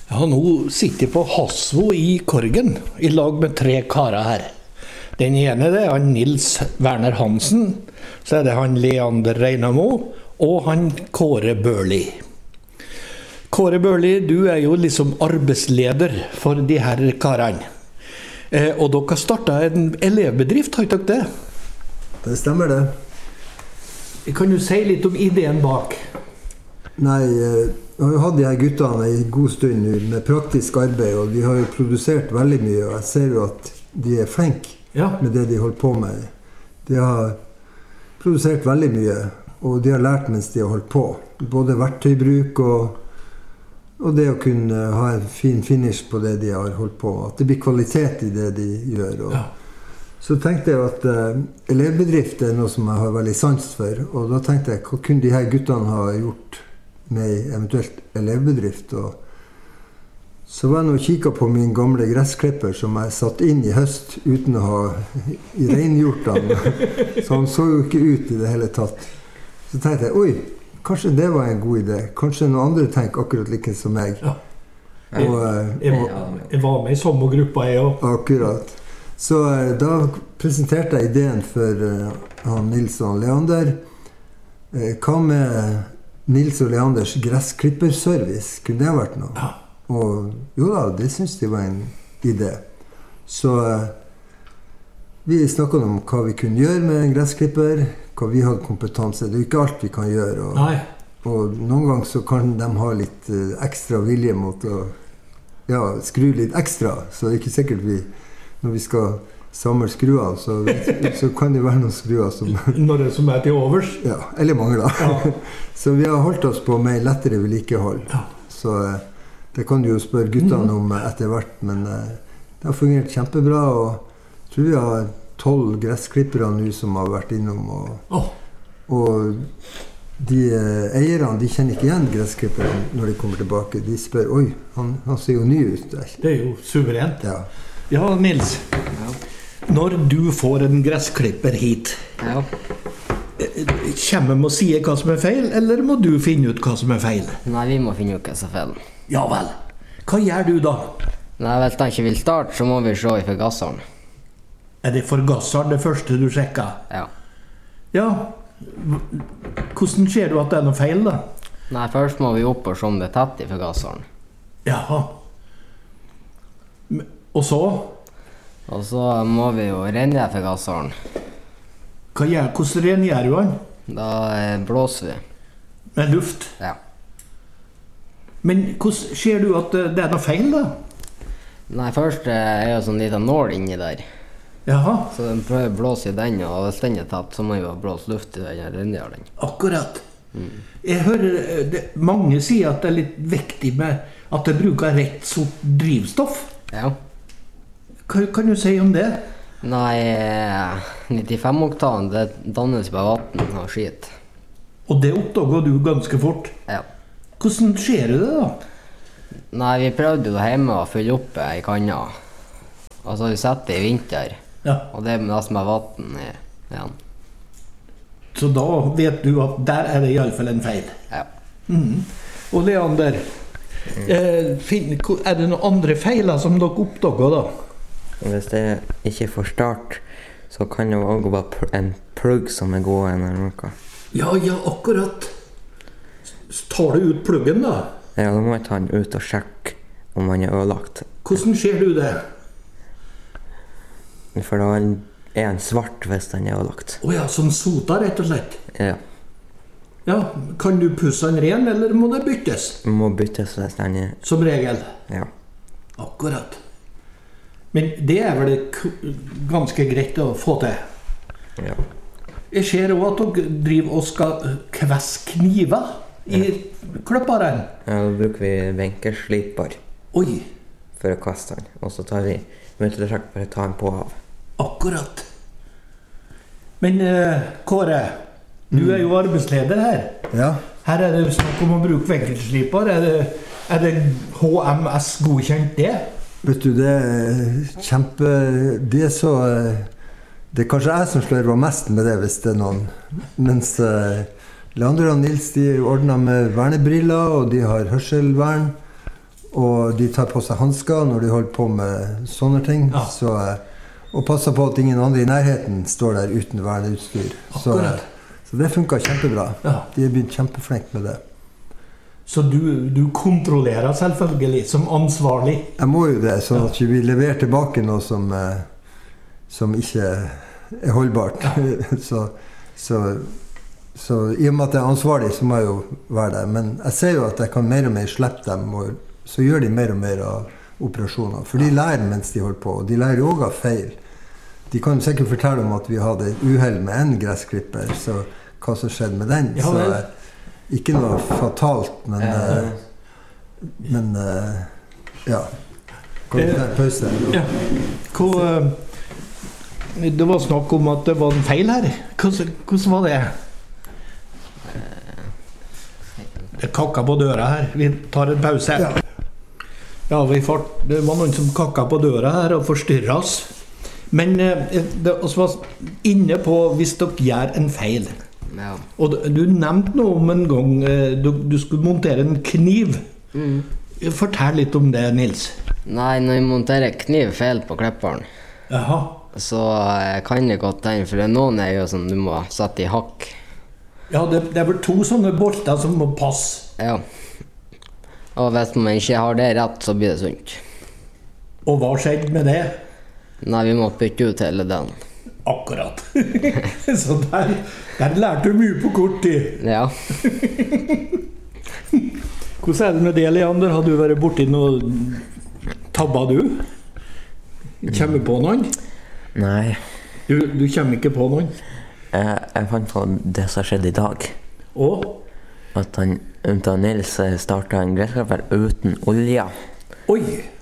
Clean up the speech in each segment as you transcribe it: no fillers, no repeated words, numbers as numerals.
Ja, nå sitter jeg på Hasvo I Korgen, I lag med 3 karer her. Den ene det han Nils Werner Hansen, så det han Leander Reinamo, og han Kåre Børli. Kåre Børli, du jo liksom arbeidsleder for de her karene. Og dere har startet en elevbedrift, har ikke dere det? Det stemmer det. Kan du si litt om ideen bak? Nei, jeg har jo hatt de her guttene en god stund nå med praktisk arbeid, og de har jo produsert veldig mye, og jeg ser jo at de flinke med det de holder på med. De har produsert veldig mye, og de har lært mens de har holdt på. Både verktøybruk og det å kunne ha en fin finish på det de har holdt på. At det blir kvalitet I det de gjør. Så tenkte jeg at elevbedrift noe som jeg har veldig sans for, og da tenkte jeg, hva kunne de her guttene ha gjort med eventuelt elevbedrift? Og så var jeg nå og kikket på min gamle gressklipper som jeg satt inn I høst uten å ha rengjort den. Så han så jo ikke ut I det hele tatt. Så tenkte jeg, oi, kanskje det var en god idé. Kanskje noen andre tenker akkurat like som meg. Ja. Jeg var med I sommergruppa, jeg også. Akkurat. Så da presenterte jeg ideen for han Nils og Leander. Hva med Nils og Leanders gressklipperservice? Kunne det ha vært noe? Ja. Og jo da, det synes de var en idé. Så vi snakket om hva vi kunne gjøre med en gressklipper, hva vi hadde kompetanse. Det jo ikke alt vi kan gjøre. Og noen ganger så kan de ha litt ekstra vilje mot å skru litt ekstra. Så det ikke sikkert når vi skal samle skruer, så kan det være noen skruer som... Når det som til overs? Ja, eller mange da. Ja. Så vi har holdt oss på med lettere vedlikehold. Ja. Så det kan du jo spørre guttene om etter hvert, men det har fungert kjempebra, og jeg tror vi har 12 gressklippere nå som har vært innom, og de eierne, de kjenner ikke igjen gressklipperen når de kommer tilbake. De spør, oi, han ser jo ny ut der. Det jo suverent. Ja, Nils. Når du får en gressklipper hit, kommer de og sier hva som feil, eller må du finne ut hva som feil? Nei, vi må finne ut hva som feil. Ja vel. Hva gjør du da? Nei, hvis han ikke vil starte, så må vi se I forgasseren. Det forgasseren det første du sjekker? Ja. Ja. Hvordan ser du at det noe feil da? Nei, først må vi opp og se om det tett I forgasseren. Jaha. Og så? Og så må vi jo rengjøre forgasseren. Hvordan rengjør du han? Da blåser vi. Med luft? Ja. Men hvordan ser du at det noe feil da? Nei, først jo sånn liten nål inni der. Jaha. Så den prøver å blåse I den, og hvis den tatt, så må vi jo blåse luft I den rengjør den. Akkurat. Jeg hører mange sier at det litt viktig med at det bruker rett sort drivstoff. Ja. Hva kan du si om det? Nei, 95-oktan, det dannes på vatten og skit. Og det oppdager du ganske fort? Ja. Hvordan skjer det da? Nei, vi prøvde jo hjemme å fylle opp I kanna. Og så har vi sett det I vinter. Ja. Og det nesten med vatten igjen. Så da vet du at der det I alle fall en feil? Ja. Og Leander, det noen andre feiler som dere oppdager da? Hvis det ikke får start, så kan det også være en plugg som gående eller noe. Ja, akkurat. Tar du ut pluggen da? Ja, da må jeg ta den ut og sjekke om den ødelagt. Hvordan ser du det? For da den svart hvis den ødelagt. Åja, som sota rett og slett? Ja. Ja, kan du pusse den ren, eller må det byttes? Den må byttes hvis den Som regel? Ja. Akkurat. Men det vel ganske greit å få til? Ja. Jeg ser også at dere driver og skal kvesse kniver I kløpperen. Ja, da bruker vi venkersliper. Oi. For å kaste den. Og så tar vi møteletrekk for å ta den på av. Akkurat. Men Kåre, du jo arbeidsleder her. Ja. Her det snakk om å bruke venkelsliper. Er det HMS godkjent det? Vet du, det kjempe... Det så... Det kanskje jeg som slørver mest med det, hvis det noen. Mens Leander og Nils, de ordner med vernebriller, og de har hørselvern. Og de tar på seg handsker når de holder på med sånne ting. Ja. Og passer på at ingen andre i nærheten står der uten verneutstyr. Så det funker kjempebra. Ja. De er blitt kjempeflinke med det. Så du kontrollerer selvfølgelig som ansvarlig? Jeg må jo det, sånn at vi leverer tilbake noe som ikke er holdbart. Så i og med at jeg er ansvarlig, så må jeg jo være der. Men jeg ser jo at jeg kan mer og mer slippe dem, og så gjør de mer og mer av operasjoner. For de lærer mens de holder på, og de lærer jo også av feil. De kan sikkert fortelle om at vi hadde et uheld med en gressklipper, så hva som skjedde med den. Ja, så ikke noe fatalt, men ja. Kan vi ta en pause? Ja. Det var snakk om at det var en feil her. Hvordan var det? Det kakka på døra her. Vi tar en pause. Ja, det var noen som kakka på døra her og forstyrret oss. Men vi var inne på hvis dere gjør en feil. Ja. Og du nevnte noe om en gang du skulle montere en kniv. Fortell litt om det, Nils. Nei, når vi monterer kniv feil på klipperen, Jaha. så kan det godt den, for det er noen er jo som du må sette i hakk. Ja, det er vel 2 sånne bolter som må passe. Ja. Og hvis man ikke har det rett, så blir det sunt. Og hva skjedde med det? Nei, vi må bytte ut hele den. Akkurat. Så der lærte du mye på kort tid. Ja. Hvordan er det med det, Leander? Har du vært borti noe tabba du? Kommer på noen? Nei. Du kommer ikke på noen? Jeg fant på det som skjedde i dag. Og? At Nils startet en gressklipper uten olje. Oi!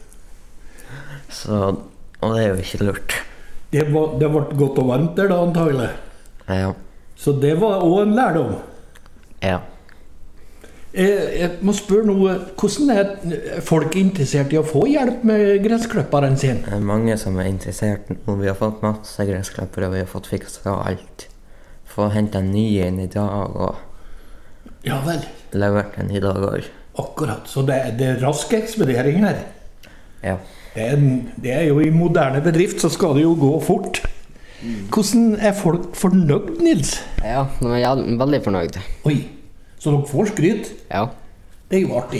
Og det er jo ikke lurt. Det ble godt og varmt der da, antagelig. Ja. Så det var også en lærdom. Ja. Jeg må spørre noe. Hvordan er folk interessert i å få hjelp med gressklipperen sin? Det er mange som er interessert, og vi har fått masse gressklipper, og vi har fått fikset alt. Få hentet en ny inn i dag, og Ja vel. levert en i dag også. Akkurat. Så det er rask ekspedering her. Ja. Det er jo i moderne bedrift, så skal det jo gå fort. Hvordan er folk fornøyd, Nils? Ja, de er veldig fornøyd. Oi, så dere får skryt? Ja. Det er jo artig.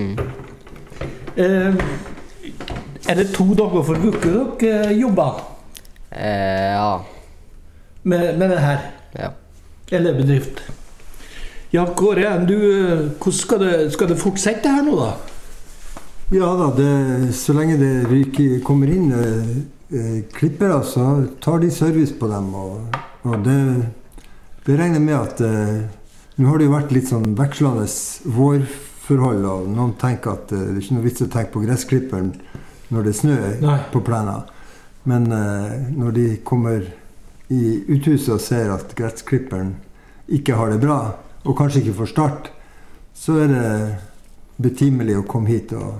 Er det 2 dager for uke dere jobber Ja. med det her? Ja. Eller bedrift? Ja, Kåre, hvordan skal det fortsette her nå da? Ja da, så lenge det kommer inn klippere, så tar de service på dem. Og det regner med at nå har det jo vært litt sånn vekslende vårforhold, og noen tenker at det er ikke noe vits å tenke på gressklipperen når det snør på plenen. Men når de kommer i uthuset og ser at gressklipperen ikke har det bra, og kanskje ikke får start, så er det betimelig å komme hit og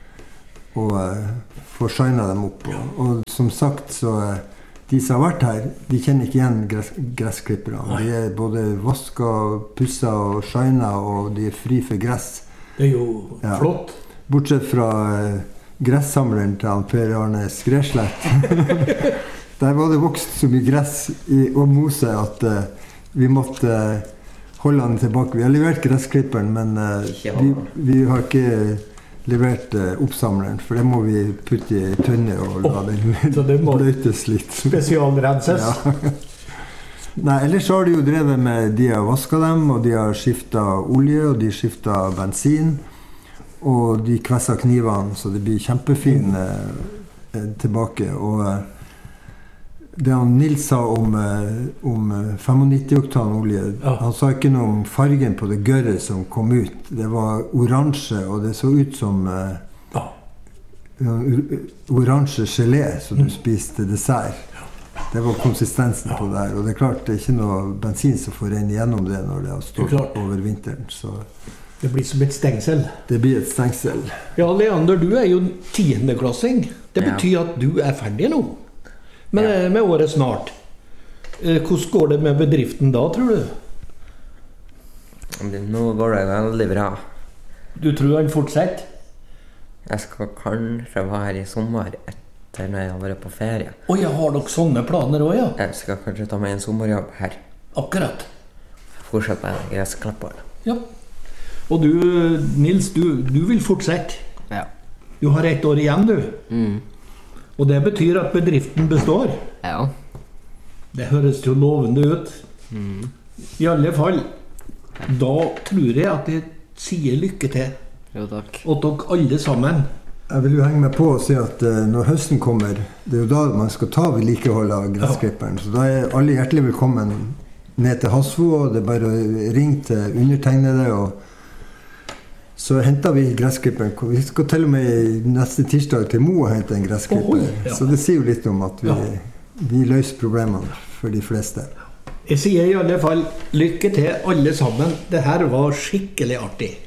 få shina dem opp. Og som sagt, så de som har vært her, de kjenner ikke igjen gressklipperne. De er både vasket, pusset og shina, og de er fri for gress. Det er jo flott. Bortsett fra gressamleren til Per Arne Skreslett. Der var det vokst så mye gress og mose at vi måtte holde han tilbake. Vi har levert gressklipperen, men vi har ikke levert oppsamleren, for det må vi putte i tønne og la den bløtes litt. Spesialrenses. Ja. Nei, ellers har de jo drevet med, de har vasket dem, og de har skiftet olje, og de har skiftet bensin, og de kvesser knivene, så det blir kjempefine tilbake. Og det han Nils sa om 95 oktan olje, han sa ikke noe om fargen på det gørret som kom ut. Det var oransje, og det så ut som oransje gelé som du spiste dessert. Det var konsistensen på det her, og det er klart det er ikke noe bensin som får renne gjennom det når det har stått over vinteren. Så det blir som et stengsel. Det blir et stengsel. Ja, Leander, du er jo 10.-klassing. Det betyr at du er ferdig nå. Med året snart. Hvordan går det med bedriften da, tror du? Nå går det veldig bra. Du tror han fortsetter? Jeg skal kanskje være her i sommer etter når jeg har vært på ferie. Jeg har dere sånne planer også, ja? Jeg skal kanskje ta meg en sommerjobb her. Akkurat. Fortsett med gressklapper. Ja. Og du, Nils, du vil fortsette? Ja. Du har 1 år igjen, du. Og det betyr at bedriften består? Ja. Det høres jo lovende ut. I alle fall, da tror jeg at jeg sier lykke til. Jo, takk. Og dere alle sammen. Jeg vil jo henge meg på og si at når høsten kommer, det er jo da man skal ta vedlikehold av gressklipperen. Så da er alle hjertelig velkommen ned til Hasvo, og det er bare å ringe til undertegnede, og så henter vi gressklipperen. Vi skal til og med neste tirsdag til Mo og hente en gressklipper. Så det sier jo litt om at vi løser problemene for de fleste. Jeg sier i alle fall lykke til alle sammen. Det her var skikkelig artig.